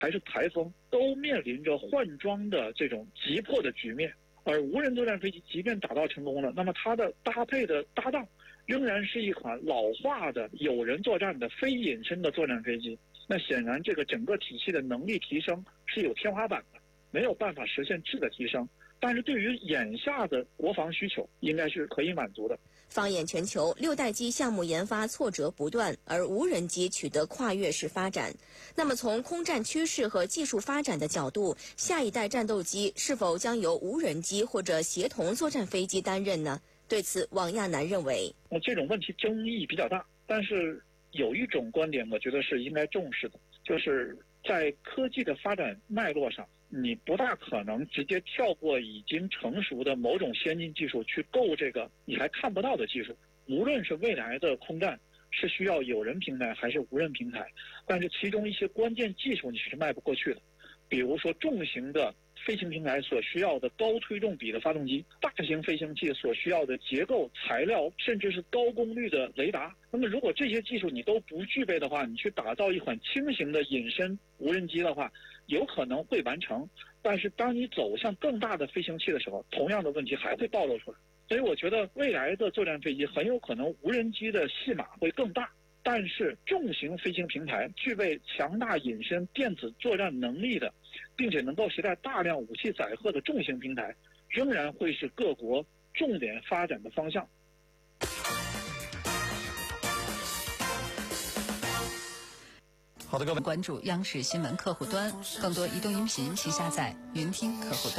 还是台风，都面临着换装的这种急迫的局面。而无人作战飞机即便打造成功了，那么它的搭配的搭档仍然是一款老化的有人作战的非隐身的作战飞机。那显然这个整个体系的能力提升是有天花板的，没有办法实现质的提升。但是对于眼下的国防需求，应该是可以满足的。 放眼全球，6代机项目研发挫折不断，而无人机取得跨越式发展。那么从空战趋势和技术发展的角度，下一代战斗机是否将由无人机或者协同作战飞机担任呢？对此，王亚楠认为， 这种问题争议比较大，但是有一种观点我觉得是应该重视的，就是在科技的发展脉络上，你不大可能直接跳过已经成熟的某种先进技术去够这个你还看不到的技术。无论是未来的空战是需要有人平台还是无人平台，但是其中一些关键技术你是迈不过去的。比如说重型的飞行平台所需要的高推重比的发动机，大型飞行器所需要的结构材料，甚至是高功率的雷达。那么如果这些技术你都不具备的话，你去打造一款轻型的隐身无人机的话，有可能会完成，但是当你走向更大的飞行器的时候，同样的问题还会暴露出来。所以我觉得未来的作战飞机很有可能无人机的戏码会更大，但是重型飞行平台具备强大隐身电子作战能力的，并且能够携带大量武器载荷的重型平台，仍然会是各国重点发展的方向。 好的，各位，关注央视新闻客户端，更多移动音频请下载云听客户端。